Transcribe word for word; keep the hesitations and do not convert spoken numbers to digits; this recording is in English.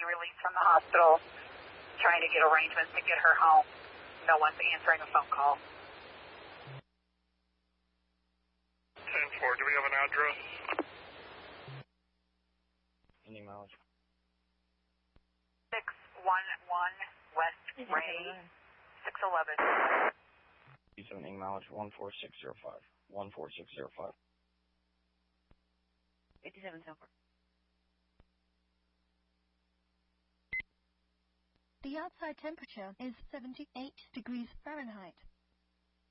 be released from the hospital, trying to get arrangements to get her home. No one's answering a phone call. ten four, do we have an address? Any mileage? six one one West Ray, six eleven. seven mileage, one four six zero five. one four six zero five. fifty-seven ten four. The outside temperature is seventy-eight degrees Fahrenheit.